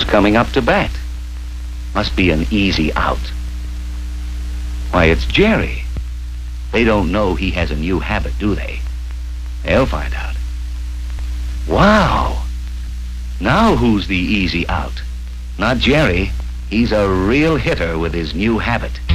coming up to bat. Must be an easy out. Why, it's Jerry. They don't know he has a new habit, do they? They'll find out. Wow! Now who's the easy out? Not Jerry. He's a real hitter with his new habit.